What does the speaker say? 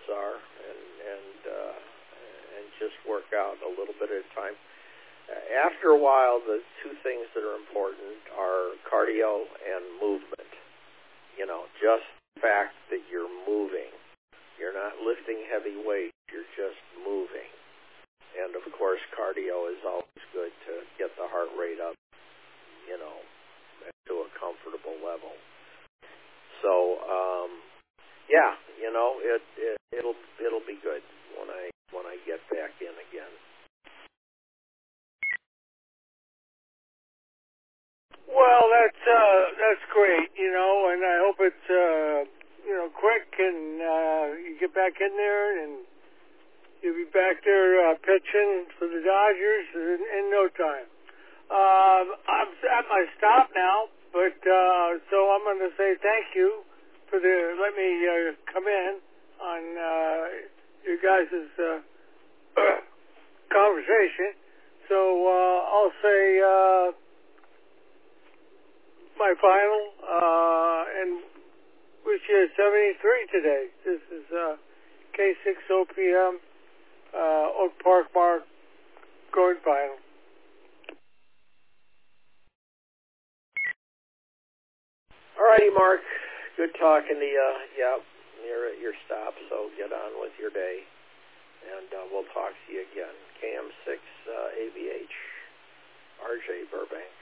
movements are, and just work out a little bit at a time. After a while, the two things that are important are cardio and movement. Just the fact that you're moving. You're not lifting heavy weight, you're just moving. And of course, cardio is always good to get the heart rate up, to a comfortable level. So, it'll be good when I get back in again. Well, that's great, and I hope it's quick, and you get back in there, and you'll be back there pitching for the Dodgers in no time. I'm at my stop now, but so I'm going to say thank you for let me come in on your guys' conversation. So I'll say my final, and which is 73 today. This is K6OPM Oak Park Mark going final. All righty, Mark. Good talking to you. Yep, you're at your stop, so get on with your day, and we'll talk to you again. KM6 AVH, RJ Burbank.